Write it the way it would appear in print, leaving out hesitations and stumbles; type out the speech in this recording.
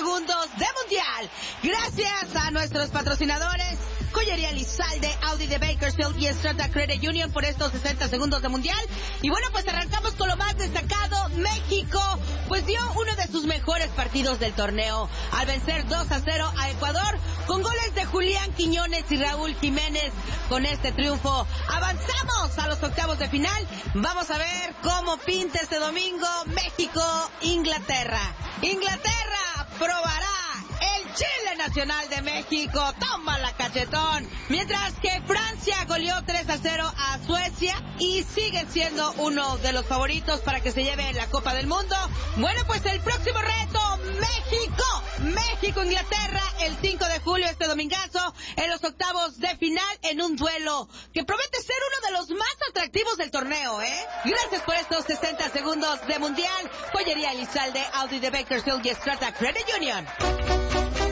segundos de Mundial. Gracias a nuestros patrocinadores, Joyería Elizalde, Audi de Bakersfield y Strata Credit Union por estos 60 segundos de Mundial. Y bueno, pues arrancamos con lo más destacado. México, pues dio uno de sus mejores partidos del torneo al vencer 2-0 a Ecuador con goles de Julián Quiñones y Raúl Jiménez. Con este triunfo avanzamos a los octavos de final. Vamos a ver cómo pinta este domingo México-Inglaterra. Inglaterra probará el Chile Nacional de México. Toma la cachetón. Mientras que Francia goleó 3-0 a Suecia y sigue siendo uno de los favoritos para que se lleve la Copa del Mundo. Bueno, pues el próximo reto, México-Inglaterra, el 5 de julio, este domingazo, en los octavos de final, en un duelo que promete ser uno de los más atractivos del torneo, ¿eh? Gracias por estos 60 segundos de Mundial. Joyería Elizalde, Audi de Bakersfield y Strata Credit Union.